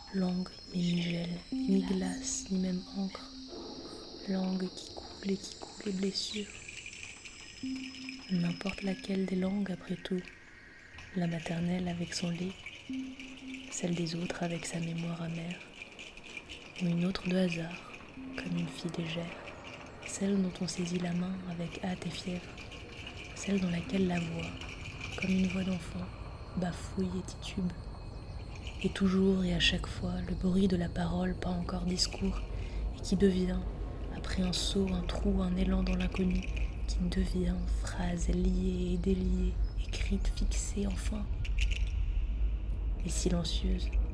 langue mais ni gel, ni glace, ni même encre, langue qui coule les blessures. N'importe laquelle des langues après tout, la maternelle avec son lait, celle des autres avec sa mémoire amère, ou une autre de hasard, comme une fille légère, celle dont on saisit la main avec hâte et fièvre, celle dans laquelle la voix, comme une voix d'enfant, bafouille et titube, et toujours et à chaque fois le bruit de la parole pas encore discours, et qui devient, après un saut, un trou, un élan dans l'inconnu, qui devient phrase liée et déliée, écrite, fixée enfin, et silencieuse,